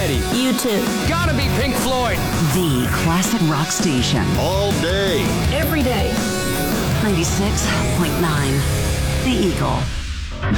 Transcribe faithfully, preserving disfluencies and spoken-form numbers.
Eddie. You too. Gotta be Pink Floyd. The classic rock station. All day. Every day. ninety-six point nine. The Eagle.